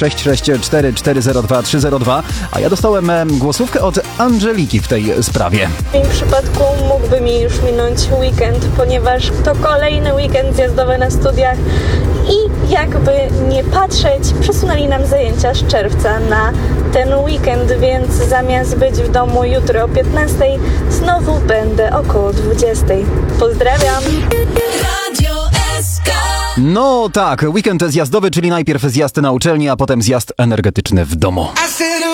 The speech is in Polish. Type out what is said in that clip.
664 402 302, a ja dostałem głosówkę od Angeliki w tej sprawie. W moim przypadku mógłby mi już minąć weekend, ponieważ to kolejny weekend zjazdowy na studiach i jakby nie patrzeć, przesunęli nam zajęcia z czerwca na ten weekend, więc zamiast być w domu jutro o 15, znowu będę około 20. Pozdrawiam! No tak, weekend zjazdowy, czyli najpierw zjazd na uczelni, a potem zjazd energetyczny w domu.